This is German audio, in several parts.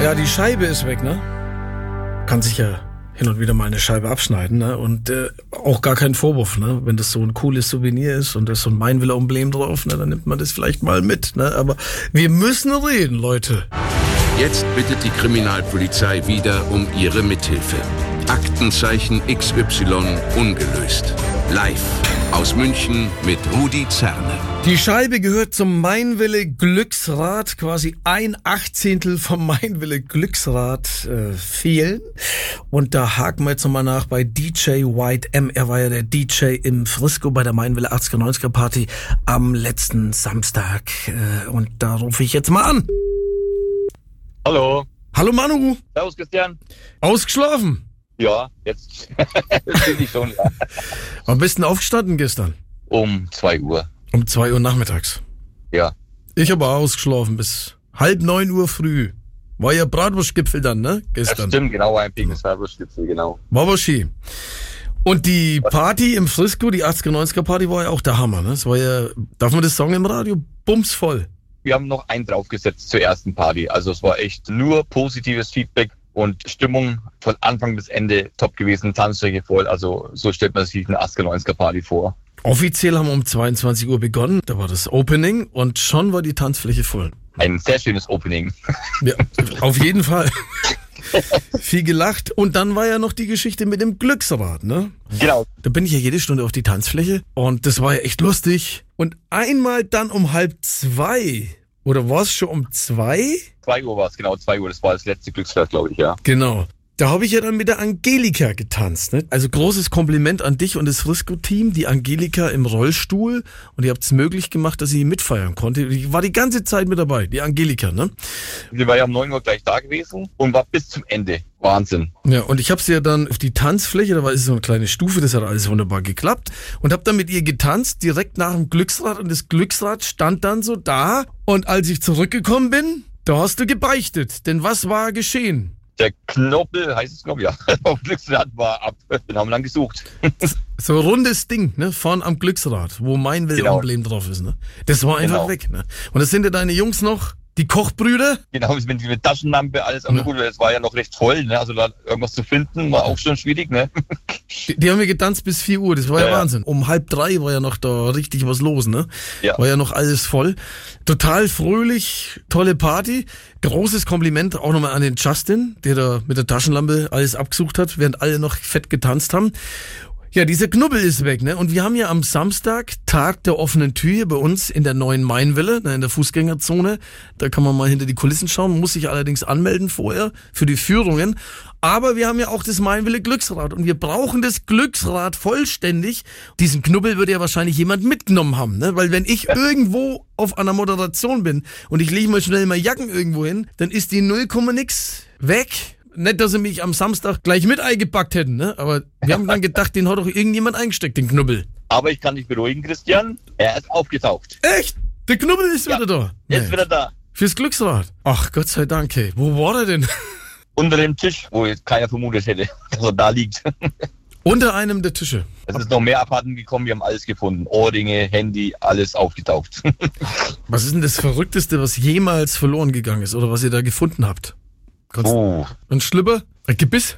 Ja, die Scheibe ist weg, ne? Kann sich ja hin und wieder mal eine Scheibe abschneiden, ne? Und auch gar kein Vorwurf, ne? Wenn das so ein cooles Souvenir ist und da ist so ein Meinwille-Emblem drauf, ne? Dann nimmt man das vielleicht mal mit, ne? Aber wir müssen reden, Leute. Jetzt bittet die Kriminalpolizei wieder um ihre Mithilfe. Aktenzeichen XY ungelöst. Live aus München mit Rudi Zerne. Die Scheibe gehört zum Meinwille Glücksrad, quasi 1/18 vom Meinwille Glücksrad fehlen. Und da haken wir jetzt nochmal nach bei DJ White M. Er war ja der DJ im Frisco bei der Meinwille 80er-90er Party am letzten Samstag. Und da rufe ich jetzt mal an. Hallo. Hallo Manu. Servus Christian. Ausgeschlafen? Ja, jetzt bin ich schon. Ja. Wann bist du denn aufgestanden gestern? Um 2 Uhr. Um 2 Uhr nachmittags. Ja. Ich habe ausgeschlafen bis 8:30 Uhr früh. War ja Bratwurstgipfel dann, ne? Gestern. Das stimmt, genau, ein pinkes Bratwurstgipfel, genau. War aber schön. Und die Party im Frisco, die 80er-90er Party, war ja auch der Hammer, ne? Es war ja, darf man das sagen im Radio? Bumsvoll. Wir haben noch einen draufgesetzt zur ersten Party. Also es war echt nur positives Feedback und Stimmung von Anfang bis Ende top gewesen, Tanzstrecke voll. Also so stellt man sich eine 80er-90er Party vor. Offiziell haben wir um 22 Uhr begonnen, da war das Opening und schon war die Tanzfläche voll. Ein sehr schönes Opening. Ja, auf jeden Fall. Viel gelacht und dann war ja noch die Geschichte mit dem Glücksrad, ne? Genau. Da bin ich ja jede Stunde auf die Tanzfläche und das war ja echt lustig. Und einmal dann um 1:30, oder war es schon um 2? 2 Uhr war es, genau, 2 Uhr. Das war das letzte Glücksrad, glaube ich, ja. Genau. Da habe ich ja dann mit der Angelika getanzt, ne? Also großes Kompliment an dich und das Frisco-Team, die Angelika im Rollstuhl. Und ihr habt es möglich gemacht, dass sie mitfeiern konnte. Die war die ganze Zeit mit dabei, die Angelika, ne? Sie war ja um 9 Uhr gleich da gewesen und war bis zum Ende. Wahnsinn. Ja, und ich habe sie ja dann auf die Tanzfläche, da war so eine kleine Stufe, das hat alles wunderbar geklappt. Und habe dann mit ihr getanzt, direkt nach dem Glücksrad. Und das Glücksrad stand dann so da. Und als ich zurückgekommen bin, da hast du gebeichtet. Denn was war geschehen? Der Knoppel, heißt es Knoppel, ja, auf Glücksrad war ab. Den haben wir dann gesucht. So ein rundes Ding, ne, vorn am Glücksrad, wo mein Emblem drauf ist, ne. Das war einfach weg, ne. Und das sind ja deine Jungs noch, die Kochbrüder. Genau, mit Taschenlampe, alles. Aber gut, es war ja noch recht voll, ne. Also da irgendwas zu finden, war auch schon schwierig, ne. Die haben wir getanzt bis 4 Uhr, das war ja Wahnsinn. Um 2:30 war ja noch da richtig was los, ne? Ja. War ja noch alles voll. Total fröhlich, tolle Party. Großes Kompliment auch nochmal an den Justin, der da mit der Taschenlampe alles abgesucht hat, während alle noch fett getanzt haben. Ja, dieser Knubbel ist weg, ne? Und wir haben ja am Samstag Tag der offenen Tür hier bei uns in der neuen Mainwille, in der Fußgängerzone. Da kann man mal hinter die Kulissen schauen, muss sich allerdings anmelden vorher für die Führungen. Aber wir haben ja auch das Mainwille Glücksrad und wir brauchen das Glücksrad vollständig. Diesen Knubbel würde ja wahrscheinlich jemand mitgenommen haben, ne? Weil wenn ich irgendwo auf einer Moderation bin und ich lege mal schnell mal Jacken irgendwo hin, dann ist die 0,nix weg. Nicht, dass sie mich am Samstag gleich mit eingepackt hätten, ne? Aber wir haben dann gedacht, den hat doch irgendjemand eingesteckt, den Knubbel. Aber ich kann dich beruhigen, Christian. Er ist aufgetaucht. Echt? Der Knubbel ist wieder da? Er ist wieder da. Fürs Glücksrad? Ach, Gott sei Dank, hey. Wo war er denn? Unter dem Tisch, wo jetzt keiner vermutet hätte, dass er da liegt. Unter einem der Tische? Es ist noch mehr abhanden gekommen, wir haben alles gefunden. Ohrringe, Handy, alles aufgetaucht. Was ist denn das Verrückteste, was jemals verloren gegangen ist oder was ihr da gefunden habt? Ein Schlüpper? Ein Gebiss?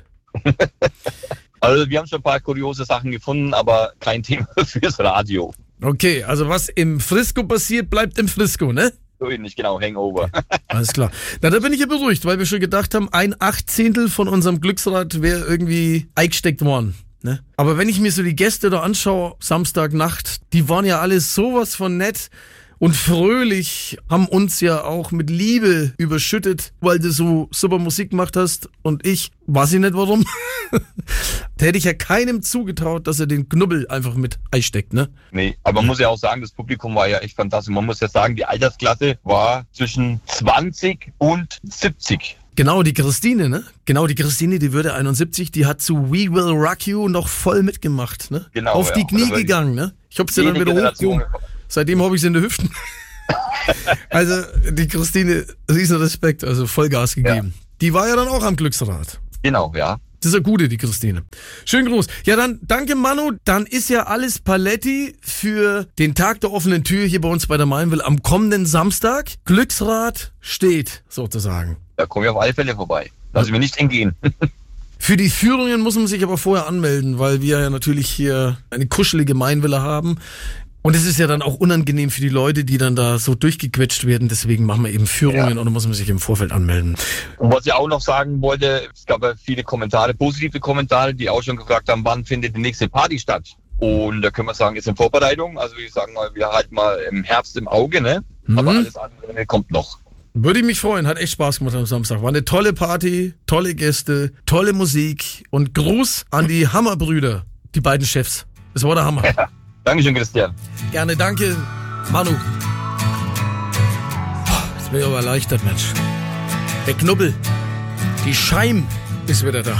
Also wir haben schon ein paar kuriose Sachen gefunden, aber kein Thema fürs Radio. Okay, also was im Frisco passiert, bleibt im Frisco, ne? So ähnlich, genau, Hangover. Alles klar. Na, da bin ich ja beruhigt, weil wir schon gedacht haben, 1/18 von unserem Glücksrad wäre irgendwie eingesteckt worden. Ne? Aber wenn ich mir so die Gäste da anschaue, Samstagnacht, die waren ja alle sowas von nett und fröhlich, haben uns ja auch mit Liebe überschüttet, weil du so super Musik gemacht hast und ich, weiß ich nicht warum, da hätte ich ja keinem zugetraut, dass er den Knubbel einfach mit einsteckt, ne? Nee, aber man muss ja auch sagen, das Publikum war ja echt fantastisch. Man muss ja sagen, die Altersklasse war zwischen 20 und 70. Genau, die Christine, ne? Genau, die Christine, die würde 71, die hat zu We Will Rock You noch voll mitgemacht, ne? Genau, auf die Knie gegangen, ne? Ich hab sie dann wieder hochgehoben. Seitdem habe ich sie in den Hüften. Also, die Christine, riesen Respekt, also Vollgas gegeben. Ja. Die war ja dann auch am Glücksrad. Genau, ja. Das ist eine gute, die Christine. Schön groß. Ja, dann danke Manu. Dann ist ja alles Paletti für den Tag der offenen Tür hier bei uns bei der Mainwille am kommenden Samstag. Glücksrad steht, sozusagen. Da komme ich auf alle Fälle vorbei. Lass mir nicht entgehen. Für die Führungen muss man sich aber vorher anmelden, weil wir ja natürlich hier eine kuschelige Mainvilla haben. Und es ist ja dann auch unangenehm für die Leute, die dann da so durchgequetscht werden. Deswegen machen wir eben Führungen und dann muss man sich im Vorfeld anmelden. Und was ich auch noch sagen wollte, es gab ja viele Kommentare, positive Kommentare, die auch schon gefragt haben, wann findet die nächste Party statt? Und da können wir sagen, ist in Vorbereitung. Also ich sage mal, wir halten mal im Herbst im Auge, ne? Aber alles andere kommt noch. Würde ich mich freuen, hat echt Spaß gemacht am Samstag. War eine tolle Party, tolle Gäste, tolle Musik und Gruß an die Hammerbrüder, die beiden Chefs. Das war der Hammer. Ja. Dankeschön, Christian. Gerne, danke, Manu. Jetzt bin ich aber erleichtert, Mensch. Der Knubbel, die Scheim ist wieder da.